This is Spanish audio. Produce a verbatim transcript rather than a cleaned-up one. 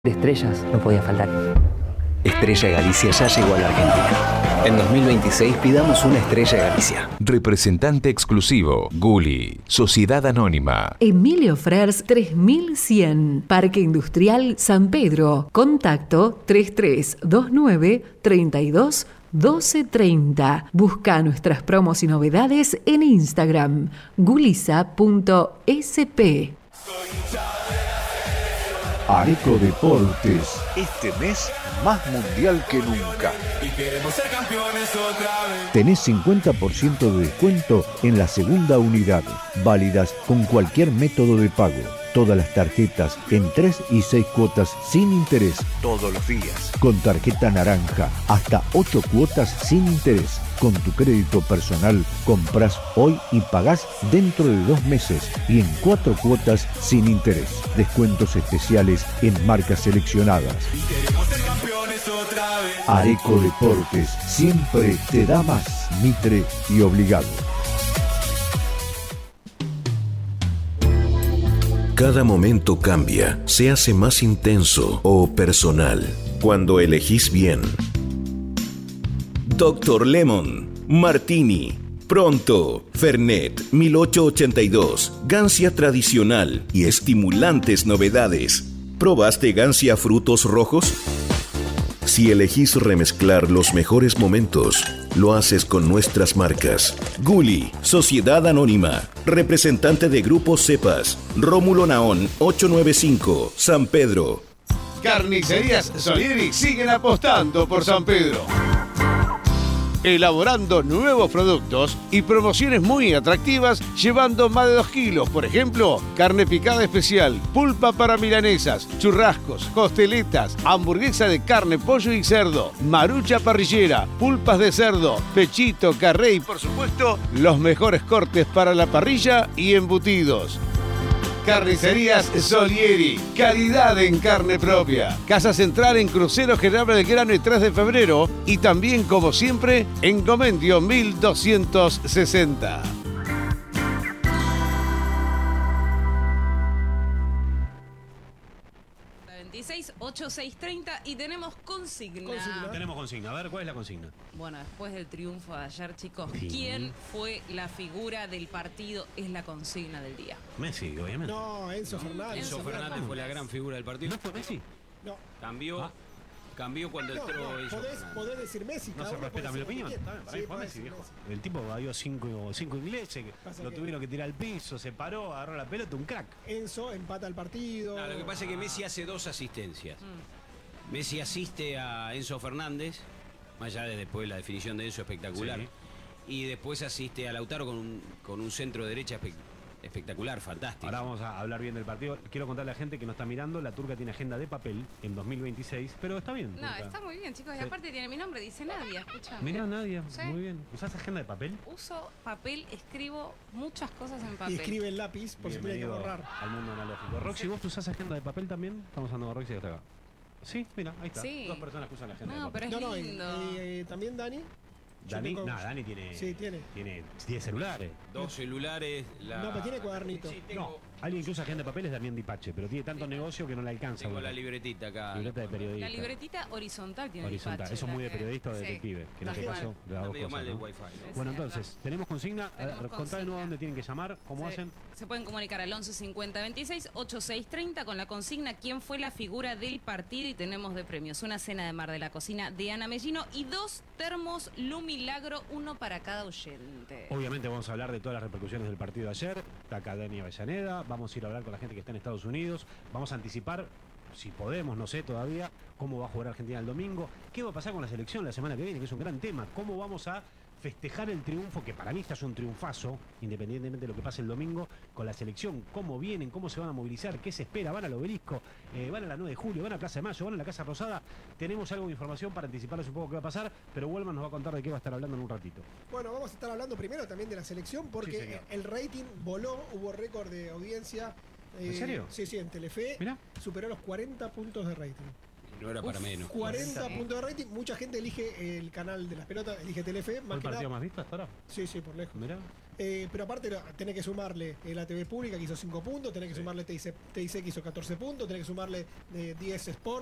De estrellas no podía faltar. Estrella Galicia ya llegó a la Argentina. En dos mil veintiséis pidamos una Estrella Galicia. Representante exclusivo, Gulli, Sociedad Anónima. Emilio Frers tres mil cien, Parque Industrial San Pedro. Contacto tres tres dos nueve, treinta y dos, doce treinta. Busca nuestras promos y novedades en Instagram, gulisa punto s p. Areco Deportes, este mes más mundial que nunca. Y queremos ser campeones otra vez. Tenés cincuenta por ciento de descuento en la segunda unidad, válidas con cualquier método de pago. Todas las tarjetas en tres y seis cuotas sin interés, todos los días. Con tarjeta naranja, hasta ocho cuotas sin interés. Con tu crédito personal, compras hoy y pagás dentro de dos meses y en cuatro cuotas sin interés. Descuentos especiales en marcas seleccionadas. Y queremos ser campeones otra vez. Areco Deportes, siempre te da más. Mitre y Obligado. Cada momento cambia, se hace más intenso o personal. Cuando elegís bien. Doctor Lemon, Martini, Pronto, Fernet, mil ochocientos ochenta y dos, Gancia tradicional y estimulantes novedades. ¿Probaste Gancia frutos rojos? Si elegís remezclar los mejores momentos, lo haces con nuestras marcas. Gulli, Sociedad Anónima, representante de Grupo Cepas, Rómulo Naón ochocientos noventa y cinco, San Pedro. Carnicerías Solieri siguen apostando por San Pedro, elaborando nuevos productos y promociones muy atractivas, llevando más de dos kilos. Por ejemplo, carne picada especial, pulpa para milanesas, churrascos, costeletas, hamburguesa de carne, pollo y cerdo, marucha parrillera, pulpas de cerdo, pechito, carré y, por supuesto, los mejores cortes para la parrilla y embutidos. Carnicerías Solieri, calidad en carne propia. Casa Central en Crucero General Belgrano y tres de febrero. Y también, como siempre, en Comendio mil doscientos sesenta. veintiséis, ochenta y seis treinta y tenemos consigna. consigna. Tenemos consigna. A ver, ¿cuál es la consigna? Bueno, después del triunfo de ayer, chicos, Sí. ¿quién fue la figura del partido? Es la consigna del día. Messi, obviamente. No, Enzo Fernández. Enzo Fernández fue la gran figura del partido. ¿No fue Messi? No. Cambió, Ah. cambió cuando No, entró no, Enzo podés, Fernández. podés decir Messi. No cada se uno respeta puede mi decir opinión. lo que Está quiera. bien, para mí Sí, fue puede Messi, decir viejo. Messi. El tipo dio cinco, cinco ingleses, que Pasa lo que- tuvieron que tirar al piso, se paró, agarró la pelota, un crack. Enzo empata el partido. No, lo que pasa es que Messi hace dos asistencias. Messi asiste a Enzo Fernández, más allá de después la definición de Enzo espectacular. Sí. Y después asiste a Lautaro con un, con un centro derecha espe- espectacular, fantástico. Ahora vamos a hablar bien del partido. Quiero contarle a la gente que nos está mirando, la turca tiene agenda de papel en dos mil veintiséis, pero está bien. No, turca. está muy bien, chicos. Y Sí. aparte tiene mi nombre, dice Nadia, escuchame. Mirá, Nadia, Sí. muy bien. ¿Usás agenda de papel? Uso papel, escribo muchas cosas en Y papel. escribe el lápiz por si tiene que Bienvenido borrar. al mundo analógico. Roxy, ¿vos usás agenda de papel también? Estamos hablando con Roxy que está acá. Sí, mira, ahí está. Sí. Dos personas que usan la agenda No, de papel. pero es No, no, y, lindo. y, eh, también Dani. Yo Dani, tengo- no, Dani tiene, Sí, tiene. tiene diez celulares. Dos celulares. La... No, pero tiene cuadernito. Sí, tengo, No, alguien que usa agenda de papel es Damián Dipache, pero tiene tanto negocio que no le alcanza. tengo bueno. la libretita acá. Libreta de periodista. La libretita horizontal tiene Horizontal. Dipache, Eso es muy de la que- periodista o de sí. detective, que en Tal este cual. caso de las Está dos medio cosas. mal el ¿no? wifi. Es Bueno, cierto. entonces, tenemos consigna. Tenemos Contá de consigna. nuevo dónde tienen que llamar, cómo Se- hacen. Se pueden comunicar al once cincuenta veintiséis ochenta y seis treinta con la consigna ¿quién fue la figura del partido? Y tenemos de premios una cena de mar de la cocina de Ana Mellino y dos termos Lumilagro, uno para cada oyente. Obviamente vamos a hablar de todas las repercusiones del partido de ayer. Está acá Dani Avellaneda. Vamos a ir a hablar con la gente que está en Estados Unidos. Vamos a anticipar, si podemos, no sé todavía, cómo va a jugar Argentina el domingo. ¿Qué va a pasar con la selección la semana que viene? Que es un gran tema. ¿Cómo vamos a festejar el triunfo, que para mí está es un triunfazo, independientemente de lo que pase el domingo, con la selección? ¿Cómo vienen? ¿Cómo se van a movilizar? ¿Qué se espera? ¿Van al Obelisco? Eh, ¿Van a la nueve de julio? ¿Van a Plaza de Mayo? ¿Van a la Casa Rosada? Tenemos algo de información para anticiparles un poco qué va a pasar, pero Wellman nos va a contar de qué va a estar hablando en un ratito. Bueno, vamos a estar hablando primero también de la selección porque Sí, señor. el rating voló, hubo récord de audiencia. ¿En serio? Sí, sí, en Telefe. Mirá. Superó los cuarenta puntos de rating. no era para menos. cuarenta puntos de rating. Mucha gente elige el canal de las pelotas, elige Telefe. ¿Fue Más el que partido nada. más visto hasta ahora? Sí, sí, por lejos. Mirá. Eh, pero aparte no, tenés que sumarle eh, la T V pública que hizo cinco puntos, tenés que sumarle T I C, T I C que hizo catorce puntos, tenés que sumarle eh, diez Sport